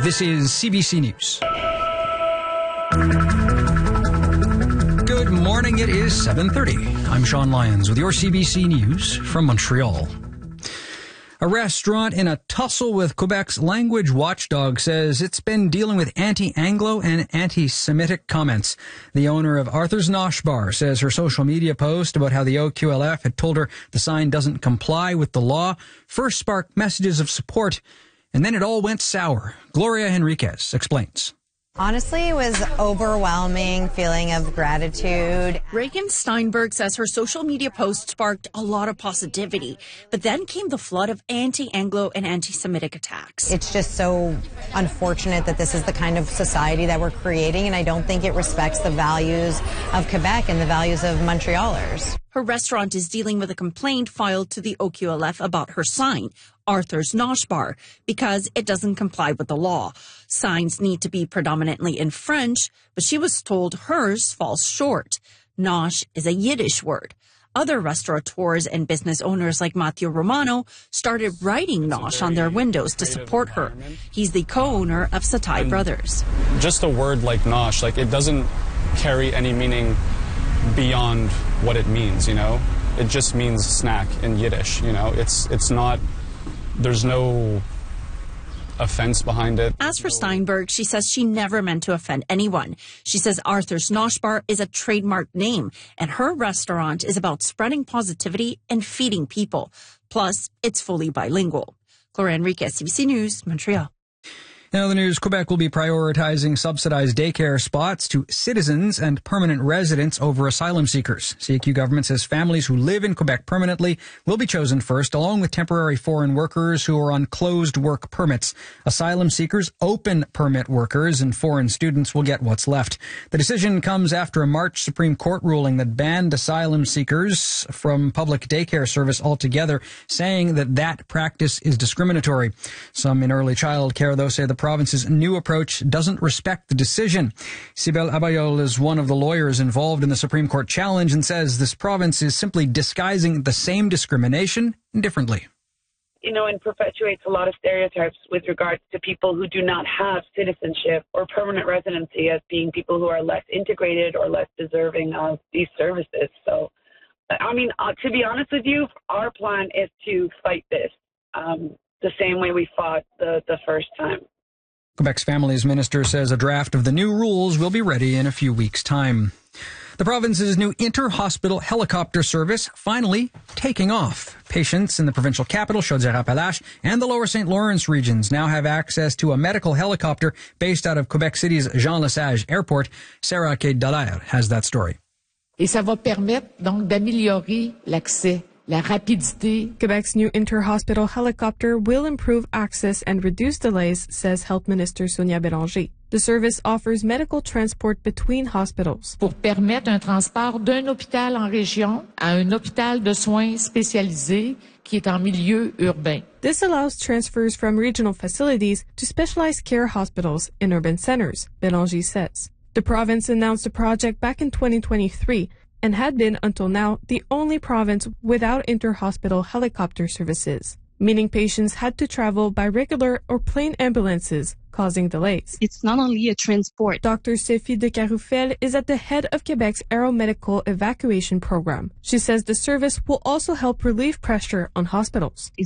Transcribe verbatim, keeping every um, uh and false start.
This is C B C News. Good morning. It is seven thirty. I'm Sean Lyons with your C B C News from Montreal. A restaurant in a tussle with Quebec's language watchdog says it's been dealing with anti-Anglo and anti-Semitic comments. The owner of Arthur's Nosh Bar says her social media post about how the O Q L F had told her the sign doesn't comply with the law first sparked messages of support, and then it all went sour. Gloria Henriquez explains. Honestly, it was overwhelming feeling of gratitude. Reagan Steinberg says her social media post sparked a lot of positivity, but then came the flood of anti-Anglo and anti-Semitic attacks. It's just so unfortunate that this is the kind of society that we're creating, and I don't think it respects the values of Quebec and the values of Montrealers. Her restaurant is dealing with a complaint filed to the O Q L F about her sign, Arthur's Nosh Bar, because it doesn't comply with the law. Signs need to be predominantly in French, but she was told hers falls short. Nosh is a Yiddish word. Other restaurateurs and business owners like Matthew Romano started writing Nosh on their windows to support her. He's the co-owner of Satai and Brothers. Just a word like Nosh, like it doesn't carry any meaning beyond what it means, you know? It just means snack in Yiddish, you know? It's it's not, there's no offense behind it. As for Steinberg, she says she never meant to offend anyone. She says Arthur's Nosh Bar is a trademark name, and her restaurant is about spreading positivity and feeding people. Plus, it's fully bilingual. Gloria Enriquez, C B C News, Montreal. In other news, Quebec will be prioritizing subsidized daycare spots to citizens and permanent residents over asylum seekers. C Q government says families who live in Quebec permanently will be chosen first, along with temporary foreign workers who are on closed work permits. Asylum seekers, open permit workers, and foreign students will get what's left. The decision comes after a March Supreme Court ruling that banned asylum seekers from public daycare service altogether, saying that that practice is discriminatory. Some in early child care, though, say the province's new approach doesn't respect the decision. Sibel Abayol is one of the lawyers involved in the Supreme Court challenge and says this province is simply disguising the same discrimination differently. You know, and perpetuates a lot of stereotypes with regards to people who do not have citizenship or permanent residency as being people who are less integrated or less deserving of these services. So, I mean, uh, to be honest with you, our plan is to fight this um, the same way we fought the, the first time. Quebec's Families Minister says a draft of the new rules will be ready in a few weeks' time. The province's new inter-hospital helicopter service finally taking off. Patients in the provincial capital, Chaudière-Appalaches, and the lower Saint Lawrence regions now have access to a medical helicopter based out of Quebec City's Jean Lesage Airport. Sarah Kate-Dallaire has that story. Et ça va permettre donc d'améliorer l'accès. La rapidité. Quebec's new inter-hospital helicopter will improve access and reduce delays, says Health Minister Sonia Bélanger. The service offers medical transport between hospitals. Pour permettre un transport d'un hôpital en région à un hôpital de soins spécialisé qui est en milieu urbain. This allows transfers from regional facilities to specialized care hospitals in urban centers, Bélanger says. The province announced the project back in twenty twenty-three and had been, until now, the only province without inter-hospital helicopter services, meaning patients had to travel by regular or plane ambulances, causing delays. It's not only a transport. Doctor Sophie de Caroufel is at the head of Quebec's aeromedical evacuation program. She says the service will also help relieve pressure on hospitals.